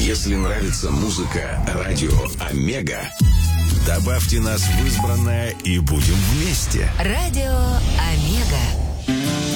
Если нравится музыка радио Омега, добавьте нас в избранное и будем вместе. Радио Омега.